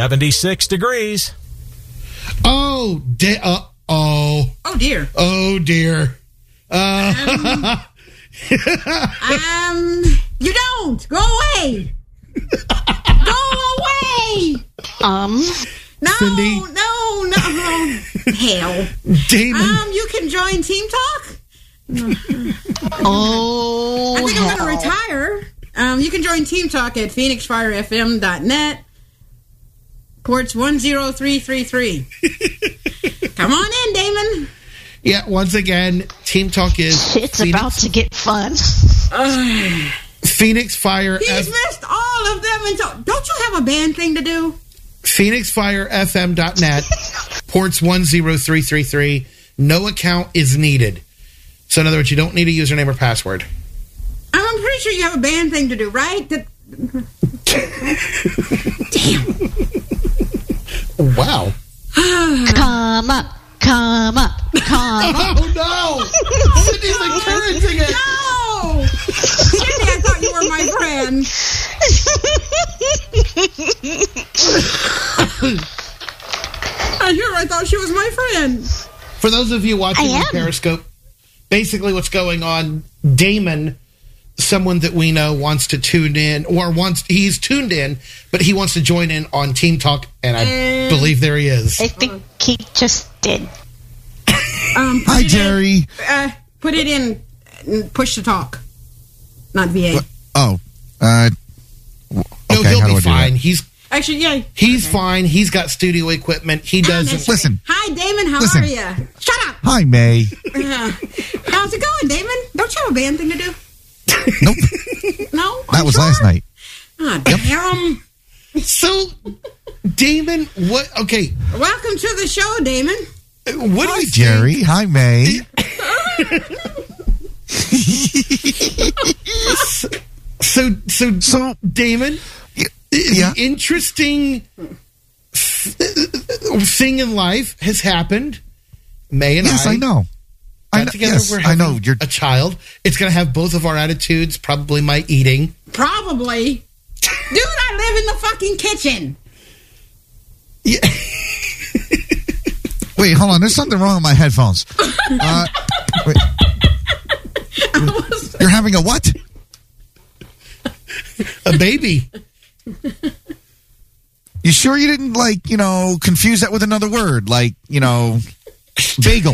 76 degrees. Oh dear. Oh dear. Oh dear. You don't. Go away. Go away. No, Cindy? no. Hell. Damon. You can join Team Talk. Oh, I think I'm going to retire. You can join Team Talk at phoenixfirefm.net. Ports 10333. Come on in, Damon. Yeah, once again, Team Talk is... It's about to get fun. Phoenix Fire... He's missed all of them. Don't you have a band thing to do? phoenixfirefm.net. Ports 10333. No account is needed. So in other words, you don't need a username or password. I'm pretty sure you have a band thing to do, right? Damn. Wow. Come up. Oh no! Cindy's encouraging it. No! Cindy, I thought you were my friend. I thought she was my friend. For those of you watching on Periscope, basically what's going on, Damon, someone that we know, wants to tune in, he's tuned in, but he wants to join in on Team Talk, and I believe there he is. I think he just did. Hi, Jerry. Put it in push to talk, not VA. Okay, No, he'll how do be I do fine. that? He's fine. He's got studio equipment. He doesn't... Listen. Hi, Damon. How Listen. are you? Shut up. Hi, May. How's it going, Damon? Don't you have a band thing to do? Nope. No? That was last night. Oh, damn. So, Damon, what... Okay. Welcome to the show, Damon. What do Hi, you Jerry. Hi, May. So, Damon, yeah. the interesting thing in life has happened. May and Yes, I know. got together. Yes, We're I having know. You're a child. It's going to have both of our attitudes, probably my eating. Probably. Dude, I live in the fucking kitchen. Yeah. Wait, hold on. There's something wrong with my headphones. Wait. You're having a what? A baby. You sure you didn't, confuse that with another word? Bagel.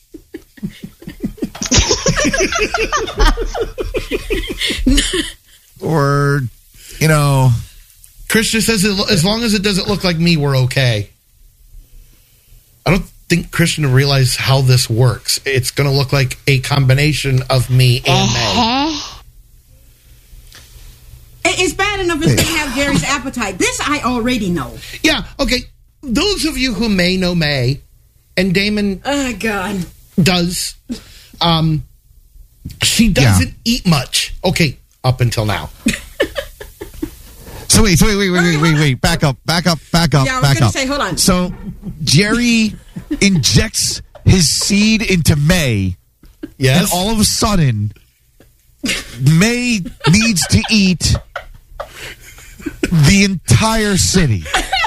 Or, Krishna says as long as it doesn't look like me, we're okay. I don't think Krishna realized how this works. It's going to look like a combination of me and May. It's bad enough it's going to have Jerry's appetite. This I already know. Yeah, okay. Those of you who may know May, and Damon Oh, God. does, she doesn't eat much. Okay, up until now. So wait. Back up. Yeah, I was going to say, hold on. So Jerry injects his seed into May, Yes? and all of a sudden, May needs to eat the entire city.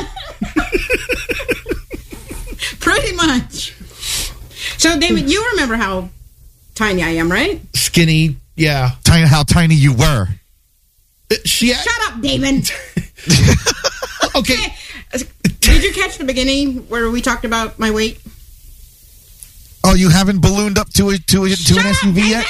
Pretty much. So, David, you remember how tiny I am, right? Skinny, yeah. How tiny you were. Shut up, Damon. Okay. Did you catch the beginning where we talked about my weight? Oh, you haven't ballooned up to an SUV yet?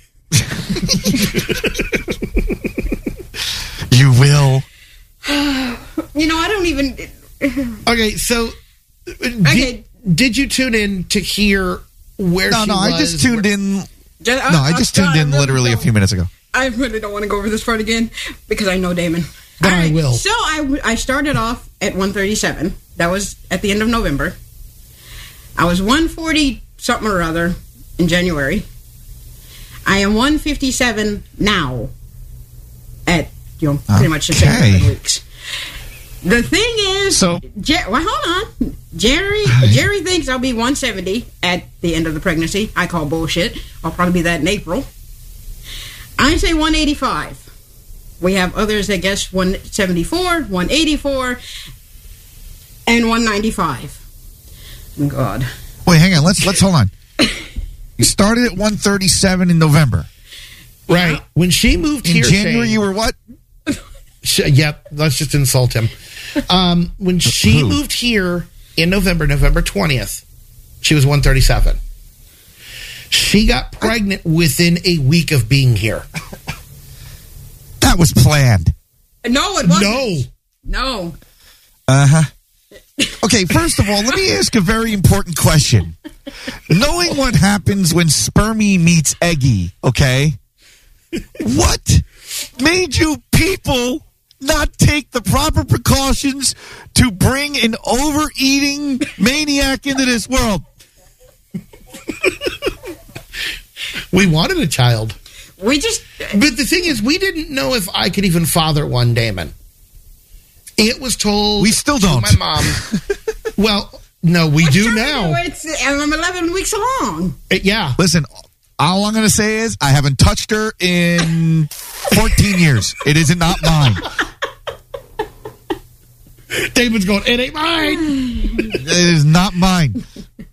You will. I don't even... Okay, so did you tune in to hear where she was? No, I just tuned in. I just tuned in literally a few minutes ago. I really don't want to go over this part again because I know Damon. But I will. So I started off at 137. That was at the end of November. I was 140 something or other in January. I am 157 now at pretty much the same 7 weeks. The thing is, hold on. Jerry thinks I'll be 170 at the end of the pregnancy. I call bullshit. I'll probably be that in April. I say 185. We have others that guess 174, 184. And 195. God. Wait, hang on. Let's hold on. You started at 137 in November. Right. When she moved In here, January, Shane- you were what? Yep, let's just insult him. When she Who? moved here in November 20th, she was 137. She got pregnant within a week of being here. That was planned. No, it wasn't. No. Uh-huh. Okay, first of all, let me ask a very important question. Knowing what happens when spermie meets eggy, okay? What made you people not take the proper precautions to bring an overeating maniac into this world? We wanted a child. We just... But the thing is, we didn't know if I could even father one, Damon. It was told... We still to don't. my mom. Well, no, we do now. I'm 11 weeks along. Yeah. Listen, all I'm going to say is I haven't touched her in 14 years. It is not mine. Damon's going, it ain't mine. It is not mine.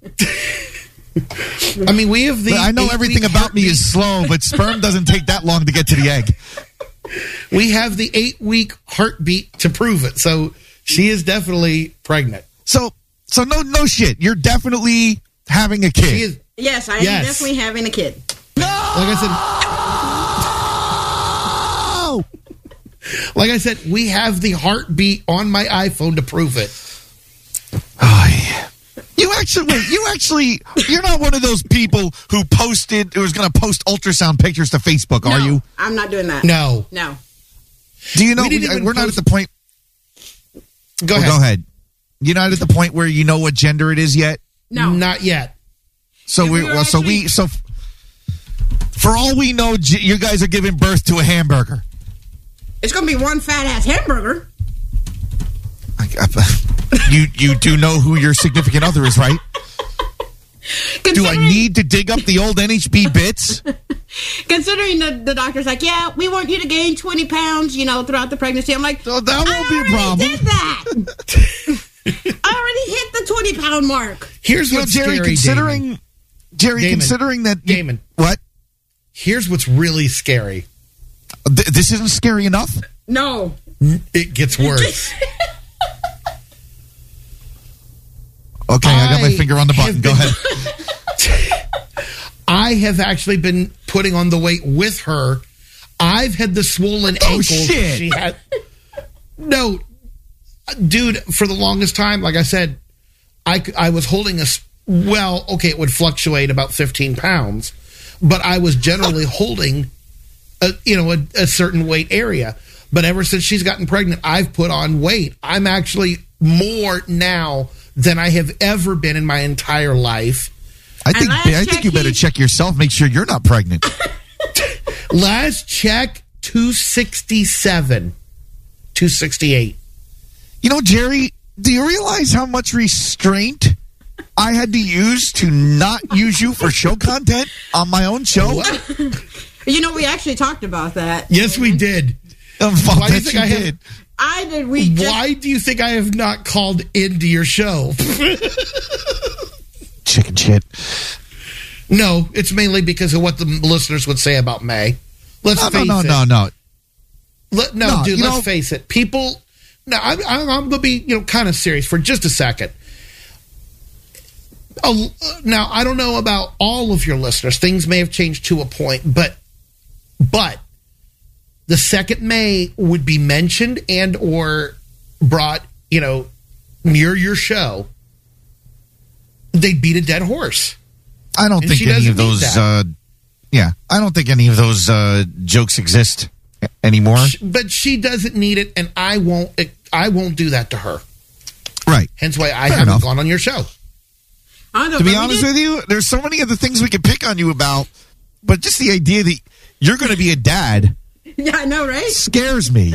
I mean, we have the... I know everything about me is slow, but sperm doesn't take that long to get to the egg. We have the 8-week heartbeat to prove it. So she is definitely pregnant. So no shit. You're definitely having a kid. She is... Yes, I am definitely having a kid. Like I said, we have the heartbeat on my iPhone to prove it. Oh, yeah. You're not one of those people who was going to post ultrasound pictures to Facebook, are you? I'm not doing that. No. Do you know, We didn't even we're not at post- the point. Go ahead. Go ahead. You're not at the point where you know what gender it is yet? No. Not yet. So for all we know, you guys are giving birth to a hamburger. It's going to be one fat-ass hamburger. You do know who your significant other is, right? Do I need to dig up the old NHB bits? Considering the doctor's like, yeah, we want you to gain 20 pounds, throughout the pregnancy. I'm like, So that won't be a problem. I did that. I already hit the 20-pound mark. Here's what's Jerry, scary, considering that... Damon. What? Here's what's really scary. This isn't scary enough? No. It gets worse. Okay, I got my finger on the button. Go ahead. I have actually been putting on the weight with her. I've had the swollen ankles. Shit. She had. No, dude, for the longest time, like I said, I was holding it would fluctuate about 15 pounds, but I was generally holding a certain weight area. But ever since she's gotten pregnant, I've put on weight. I'm actually more now than I have ever been in my entire life. I think you better check yourself, make sure you're not pregnant. Last check, 267, 268. Jerry, do you realize how much restraint I had to use to not use you for show content on my own show? What? We actually talked about that. Yes, we did. Why do you think I did? I did. Why do you think I have not called into your show? Chicken shit. No, it's mainly because of what the listeners would say about May. Let's face it. No. Dude, let's face it. People. Now, I'm going to be kind of serious for just a second. Now, I don't know about all of your listeners. Things may have changed to a point, but the second May would be mentioned and or brought, near your show, they'd beat a dead horse. I don't think any of those. I don't think any of those jokes exist anymore. But she doesn't need it, and I won't do that to her. Right. Hence why I haven't gone on your show. To be honest with you, there's so many other things we could pick on you about, but just the idea that you're going to be a dad. Yeah, I know, right? Scares me.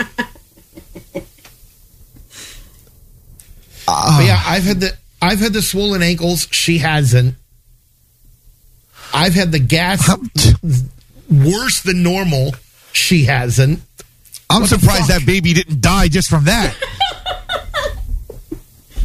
But yeah, I've had the swollen ankles. She hasn't. I've had the gas worse than normal. She hasn't. I'm surprised that baby didn't die just from that.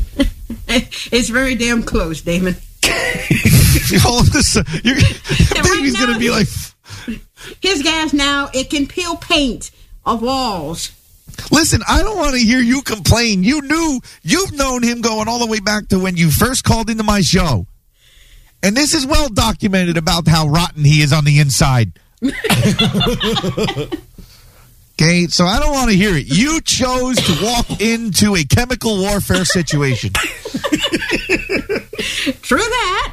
It's very damn close, Damon. All of this, baby's now, going to be like... His gas now, it can peel paint off walls. Listen, I don't want to hear you complain. You've known him going all the way back to when you first called into my show. And this is well documented about how rotten he is on the inside. Okay, so I don't want to hear it. You chose to walk into a chemical warfare situation. True that.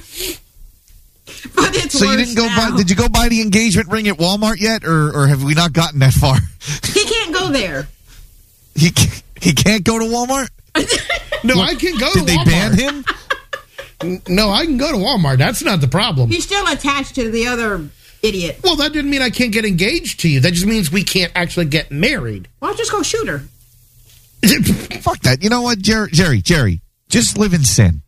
But it's so worse you didn't go now. did you go buy the engagement ring at Walmart yet, or have we not gotten that far? He can't go there. He can't go to Walmart? No, I can go to Did they Walmart. ban him? No, I can go to Walmart. That's not the problem. He's still attached to the other idiot. Well, that didn't mean I can't get engaged to you. That just means we can't actually get married. Well, just go shoot her. Fuck that. You know what, Jerry, just live in sin.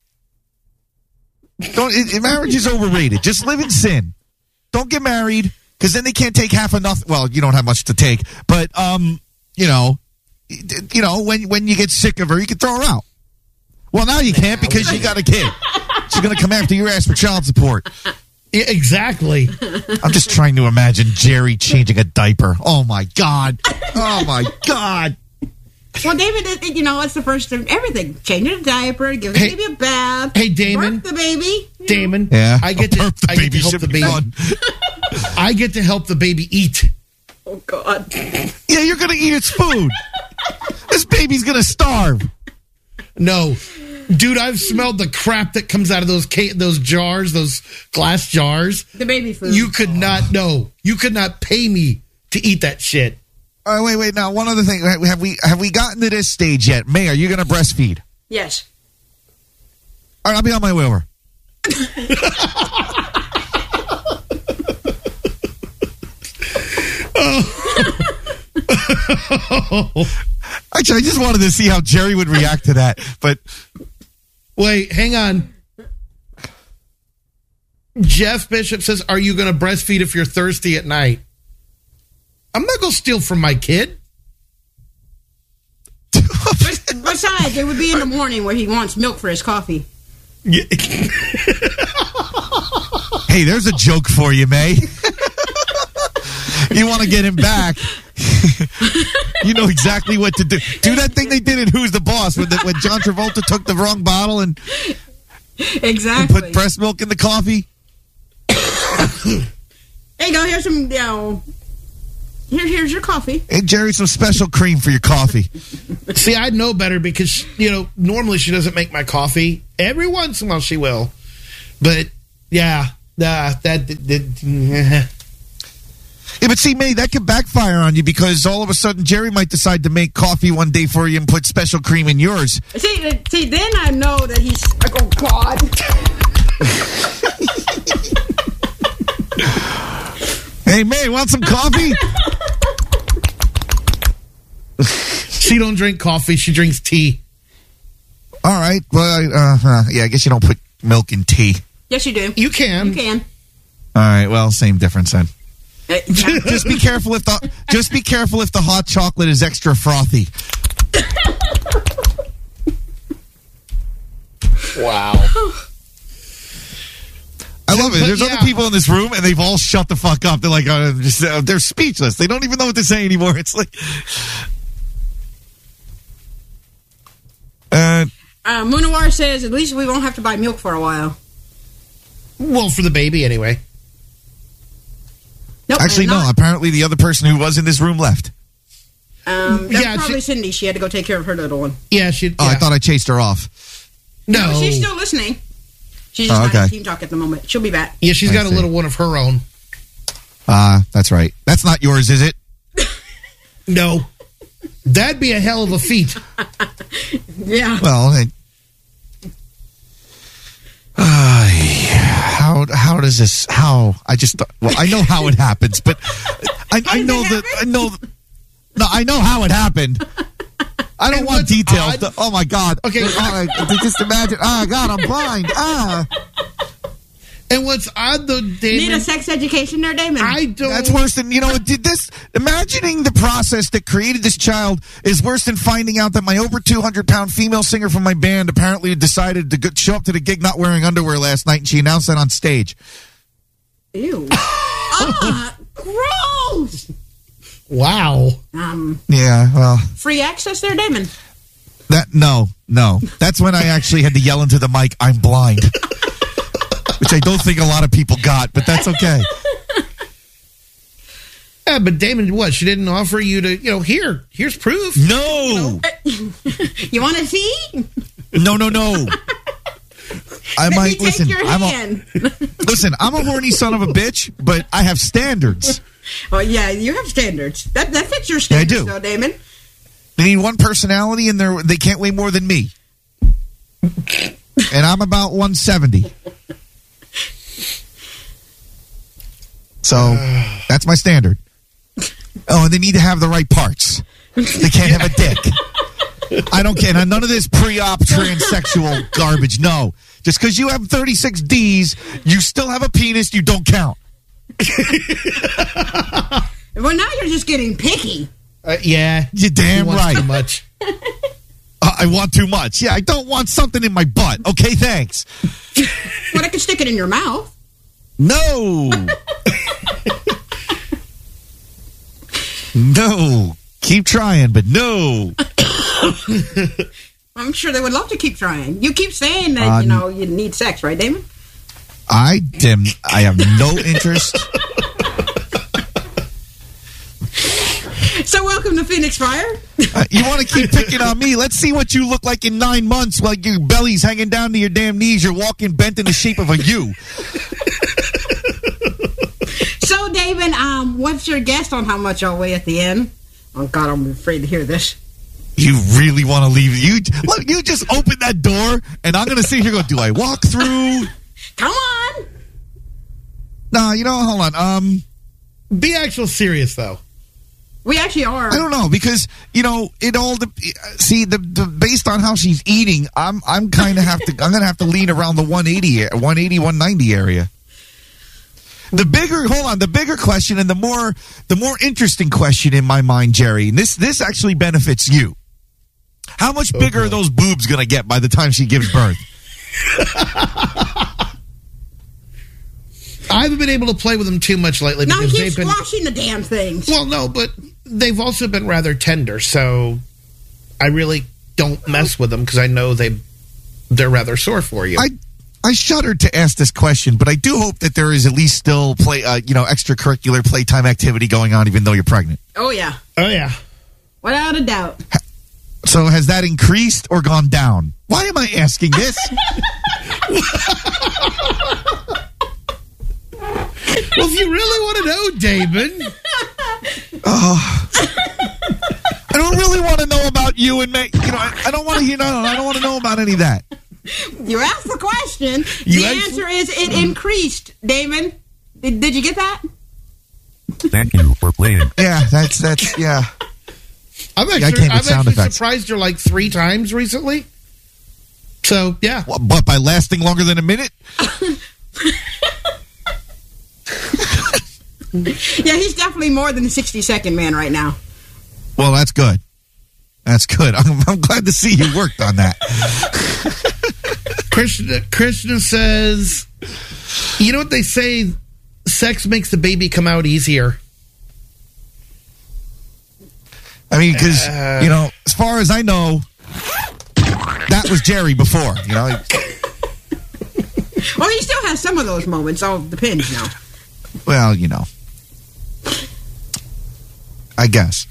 Marriage is overrated. Just live in sin. Don't get married, because then they can't take half of nothing. Well, you don't have much to take, but when you get sick of her, you can throw her out. Well, now you can't because you got a kid. She's going to come after your ass for child support. Yeah, exactly. I'm just trying to imagine Jerry changing a diaper. Oh my God. Oh my God. Well, David, it's the first of everything. Changing a diaper, give the baby a bath. Hey, Damon. Birth the baby. Damon. Yeah. I get to help the baby. I get to help the baby eat. Oh, God. Yeah, you're going to eat its food. This baby's going to starve. No. Dude, I've smelled the crap that comes out of those jars, those glass jars. The baby food. You could not pay me to eat that shit. All right, wait. Now, one other thing. Have we gotten to this stage yet? May, are you going to breastfeed? Yes. All right, I'll be on my way over. Actually, I just wanted to see how Jerry would react to that. But wait, hang on. Jeff Bishop says, "Are you going to breastfeed if you're thirsty at night?" I'm not going to steal from my kid. Besides, it would be in the morning where he wants milk for his coffee. Yeah. Hey, there's a joke for you, May. You want to get him back. You know exactly what to do. Do that thing they did in Who's the Boss when John Travolta took the wrong bottle and put breast milk in the coffee. Hey, go. Here's some, here's your coffee. Hey, Jerry, some special cream for your coffee. See, I'd know better because, normally she doesn't make my coffee. Every once in a while she will. But, yeah, Yeah, but see, May, that could backfire on you because all of a sudden Jerry might decide to make coffee one day for you and put special cream in yours. See, then I know that he's like, oh, God. Hey, May, want some coffee? She don't drink coffee. She drinks tea. All right. Well, I guess you don't put milk in tea. Yes, you do. You can. You can. All right. Well, same difference then. Just be careful if the hot chocolate is extra frothy. Wow. I love it. There's Yeah. other people in this room, and they've all shut the fuck up. They're like, they're speechless. They don't even know what to say anymore. It's like, Munawar says, at least we won't have to buy milk for a while. Well, for the baby anyway. Nope, actually, no. Apparently, the other person who was in this room left. That's probably Cindy. She had to go take care of her little one. Yeah, Oh, I thought I chased her off. No, she's still listening. She's just not in Team Talk at the moment. She'll be back. Yeah, she's got a little one of her own. That's right. That's not yours, is it? No. That'd be a hell of a feat. Yeah. Well, how does this? How I know how it happens, but I know how it happened. I don't want details. Oh my God. Okay. Just imagine. Oh God, I'm blind. And what's odd, though, Damon... Need a sex education there, Damon? I don't... That's worse than, imagining the process that created this child is worse than finding out that my over 200-pound female singer from my band apparently decided to show up to the gig not wearing underwear last night, and she announced that on stage. Ew. Gross! Wow. Yeah, well... Free access there, Damon? No. That's when I actually had to yell into the mic, I'm blind. Which I don't think a lot of people got, but that's okay. Yeah, but Damon, what? She didn't offer you to, here's proof. No. You want to see? No. I might listen. Listen, I'm a horny son of a bitch, but I have standards. Oh yeah, you have standards. That fits your standards, I do. though, Damon. They need one personality, and they can't weigh more than me. And I'm about 170. So that's my standard. Oh, and they need to have the right parts. They can't have a dick. I don't care. None of this pre-op transsexual garbage. No. Just because you have 36 Ds, you still have a penis, you don't count. Well, now you're just getting picky. Yeah. You're damn right. Too much. I want too much. Yeah, I don't want something in my butt. Okay, thanks. Well, I can stick it in your mouth. No. No. Keep trying, but no. I'm sure they would love to keep trying. You keep saying that, you need sex, right, Damon? I have no interest. So welcome to Phoenix Fire. You want to keep picking on me? Let's see what you look like in 9 months while your belly's hanging down to your damn knees. You're walking bent in the shape of a U. So, David, what's your guess on how much I'll weigh at the end? Oh, God, I'm afraid to hear this. You really want to leave? You just open that door, and I'm going to sit here and go, do I walk through? Come on. No, hold on. Be actual serious, though. We actually are. I don't know, because, it all... based on how she's eating, I'm going to have to lean around the 180, 190 area. The bigger question, and the more interesting question in my mind, Jerry, and this actually benefits you. How much bigger are those boobs going to get by the time she gives birth? I haven't been able to play with them too much lately. No, because he's squashing the damn things. Well, no, but they've also been rather tender, so I really don't mess with them because I know they're rather sore for you. I shuddered to ask this question, but I do hope that there is at least still extracurricular playtime activity going on, even though you're pregnant. Oh, yeah. Oh, yeah. Without a doubt. So has that increased or gone down? Why am I asking this? Well, if you really want to know, Damon. I don't really want to know about you and me. I don't want to hear. I don't want to know about any of that. You asked the question. The answer is it increased, Damon. Did you get that? Thank you for playing. Yeah, that's yeah. I'm actually surprised you're like 3 times recently. So, yeah. But by lasting longer than a minute? Yeah, he's definitely more than the 60-second man right now. Well, that's good. That's good. I'm glad to see you worked on that. Krishna says, you know what they say? Sex makes the baby come out easier. I mean, because, as far as I know, that was Jerry before, Well, he still has some of those moments. All depends now. Well, I guess.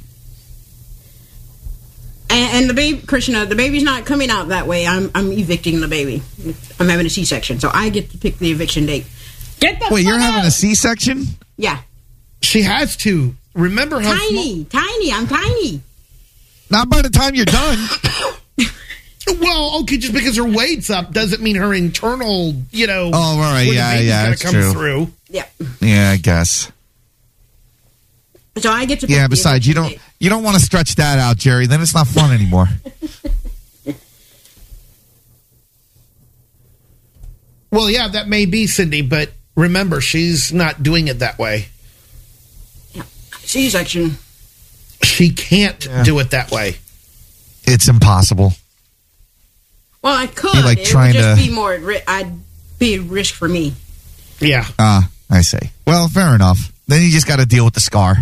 And the baby, Krishna, the baby's not coming out that way. I'm evicting the baby. I'm having a C-section, so I get to pick the eviction date. Wait, you're having a C-section? Yeah. She has to. Remember how tiny. I'm tiny. Not by the time you're done. Well, okay, just because her weight's up doesn't mean her internal, Oh, all right, yeah, that's come true. Through. Yeah. Yeah, I guess. So I get to pick besides, you don't want to stretch that out, Jerry. Then it's not fun anymore. Well, yeah, that may be, Cindy, but remember, she's not doing it that way. Yeah. C-section. She can't do it that way. It's impossible. Well, I could. You're, like, it trying would just to- be more. I'd be a risk for me. Yeah. I see. Well, fair enough. Then you just got to deal with the scar.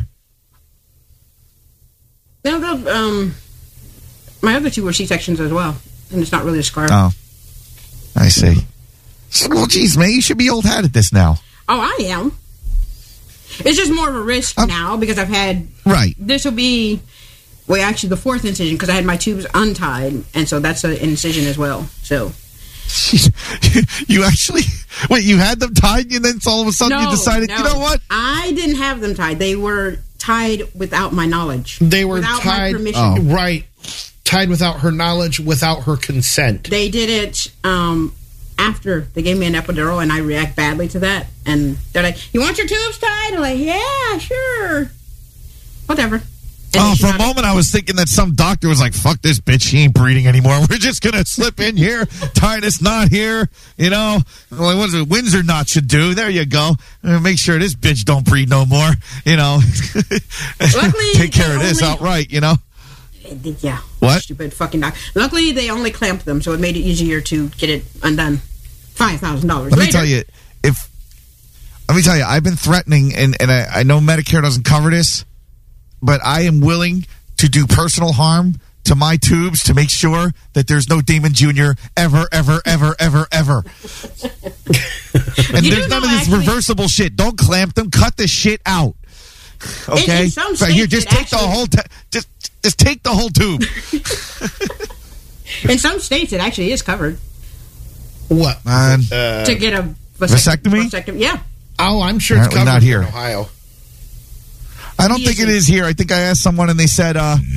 No, my other two were C-sections as well, and it's not really a scar. Oh, I see. Well, geez, man, you should be old hat at this now. Oh, I am. It's just more of a risk now because I've had. Right. This will be. Well, actually, the fourth incision because I had my tubes untied, and so that's an incision as well. So. You actually wait. You had them tied, and then all of a sudden you decided, you know what? I didn't have them tied. They were tied without my knowledge. They were without tied. my permission. Right. Tied without her knowledge, without her consent. They did it after they gave me an epidural, and I react badly to that. And they're like, "You want your tubes tied?" I'm like, "Yeah, sure, whatever." And For a moment, I was thinking that some doctor was like, "Fuck this bitch, she ain't breeding anymore. We're just gonna slip in here, tie this knot here, you know. Like, what is it? Windsor knot should do. There you go. Make sure this bitch don't breed no more, you know. Luckily, take care of this outright, you know." Yeah. What? Stupid fucking doc. Luckily, they only clamped them, so it made it easier to get it undone. $5,000. Let me tell you, I've been threatening, and I know Medicare doesn't cover this, but I am willing to do personal harm to my tubes to make sure that there's no Damon Jr. ever. And there's none of this reversible shit. Don't clamp them. Cut the shit out. Okay? In some Right here, states, just take the whole just take the whole tube. In some states, it actually is covered. What? To get a vasectomy? Yeah. Oh, I'm sure it's Apparently covered not here. in Ohio. I don't think it is here. I think I asked someone and they said,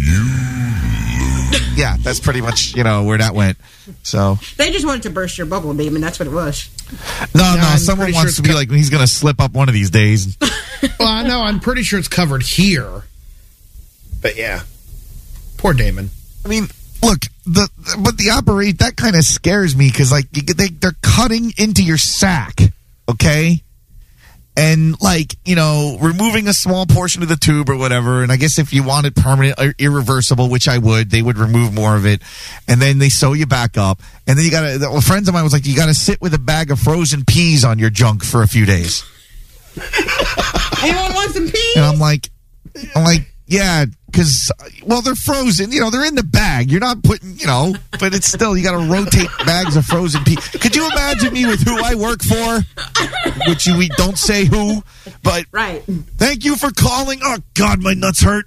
yeah, that's pretty much, where that went. So They just wanted to burst your bubble, Damon. That's what it was. No, I'm someone pretty wants sure to be like, he's going to slip up one of these days. Well, I know. I'm pretty sure it's covered here. But yeah. Poor Damon. I mean, look, the operate, that kind of scares me because, like, they're cutting into your sack, okay? And, like, removing a small portion of the tube or whatever. And I guess if you want it permanent or irreversible, which I would, they would remove more of it. And then they sew you back up. And then you got to, friends of mine was like, you got to sit with a bag of frozen peas on your junk for a few days. Anyone want some peas? And I'm like, yeah, because, they're frozen. They're in the bag. You're not putting, but it's still, you got to rotate bags of frozen peas. Could you imagine me with who I work for? Which we don't say who, but right. Thank you for calling. Oh, God, my nuts hurt.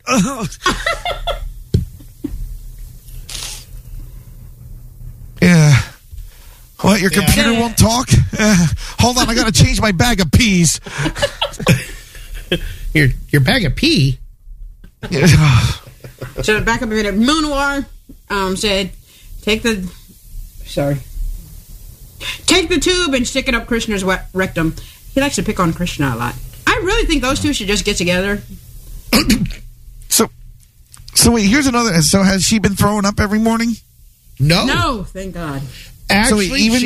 Yeah. What, your computer won't talk? Hold on, I got to change my bag of peas. Your bag of pee? So back up a minute. Moonoir said, take the tube and stick it up Krishna's rectum. He likes to pick on Krishna a lot. I really think those two should just get together. So wait, here's another. So has she been throwing up every morning? No, thank God. Actually, so even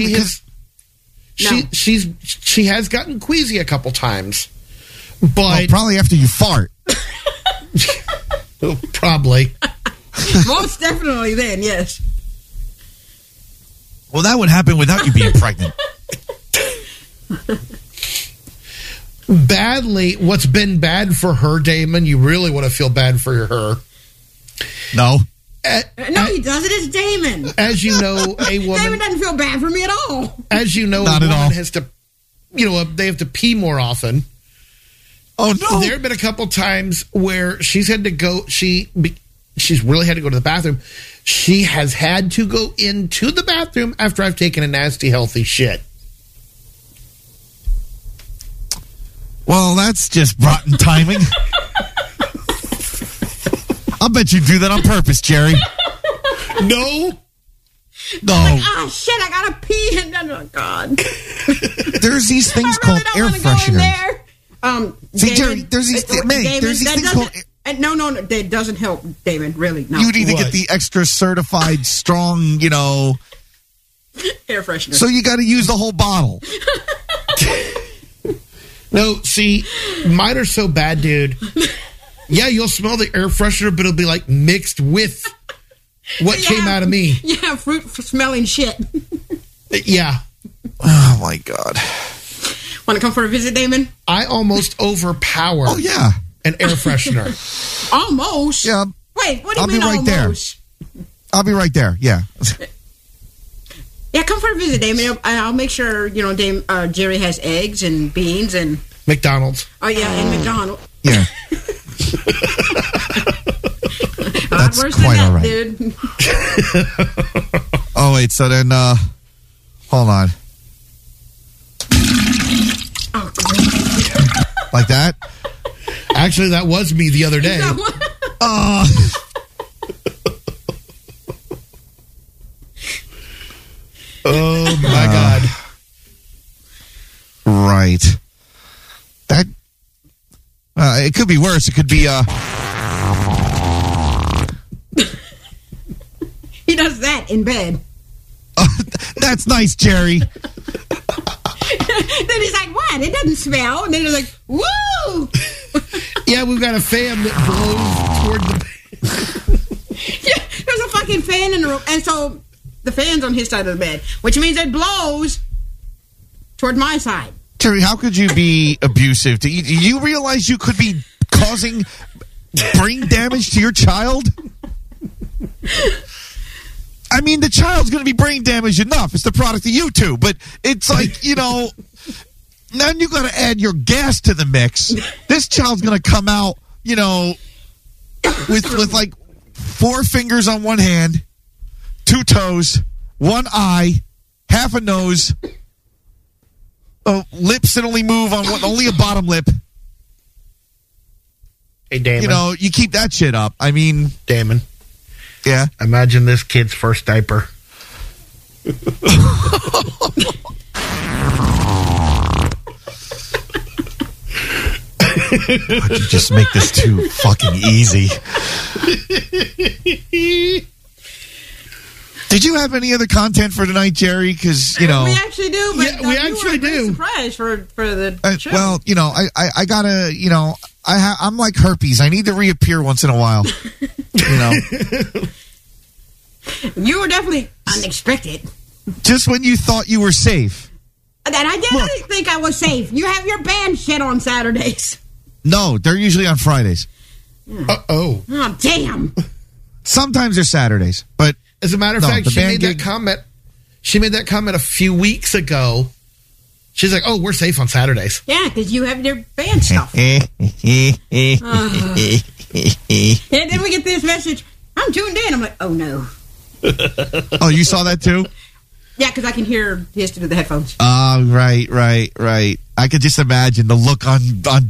she has gotten queasy a couple times, but probably after you fart. Probably. Most definitely then, yes. Well, that would happen without you being pregnant. Badly, what's been bad for her, Damon, you really want to feel bad for her. No. No, he doesn't. It's Damon. As you know, a woman... Damon doesn't feel bad for me at all. As you know, Not a at woman all. has to... they have to pee more often. Oh, no. There have been a couple times where she's had to go... She's really had to go to the bathroom. She has had to go into the bathroom after I've taken a nasty, healthy shit. Well, that's just rotten timing. I'll bet you do that on purpose, Jerry. No. Ah, shit, I gotta pee. And oh, God. There's these things I really called don't air wanna go in fresheners. there. See, Jerry, there's these things called... No, that doesn't help, Damon, really. No. You need to get the extra certified strong, Air freshener. So you got to use the whole bottle. No, see, mine are so bad, dude. Yeah, you'll smell the air freshener, but it'll be like mixed with what came out of me. Yeah, fruit smelling shit. Yeah. Oh, my God. Want to come for a visit, Damon? I almost overpower an air freshener. Almost? Yeah. Wait, what do you I'll mean be right almost? I'll be right there. Yeah. Yeah, come for a visit, Damon. I'll make sure, Jerry has eggs and beans and... McDonald's. Oh, yeah, and McDonald's. Yeah. That's worse quite than all right. Dude. Oh, wait, so then, hold on. Oh, Like that? Actually, that was me the other day. Oh, my God. Right. That, it could be worse. It could be, He does that in bed. that's nice, Jerry. Then he's like, what? It doesn't smell. And then he's like, woo! Yeah, we've got a fan that blows toward the... Yeah, there's a fucking fan in the room. And so the fan's on his side of the bed, which means it blows toward my side. Jerry, how could you be abusive? Do you realize you could be causing brain damage to your child? I mean, the child's going to be brain damaged enough. It's the product of you two. But it's like, now you got to add your gas to the mix. This child's going to come out, with like 4 fingers on one hand, 2 toes, 1 eye, half a nose, lips that only move on only a bottom lip. Hey, Damon. You keep that shit up. I mean, Damon. Yeah. Imagine this kid's first diaper. Would you just make this too fucking easy? Did you have any other content for tonight, Jerry? Because, We actually do. But Yeah, we actually do. Surprise for the show. well, I gotta, I'm like herpes. I need to reappear once in a while. You were definitely unexpected. Just when you thought you were safe. And I didn't think I was safe. You have your band shit on Saturdays. No, they're usually on Fridays. Uh-oh. Oh, damn. Sometimes they're Saturdays, but As a matter of fact, the she band made gig- that comment. She made that comment a few weeks ago. She's like, "Oh, we're safe on Saturdays." Yeah, because you have your band stuff. And then we get this message, I'm tuned in. I'm like, oh, no. Oh, you saw that too? Yeah, because I can hear his through the headphones. Right. I could just imagine the look on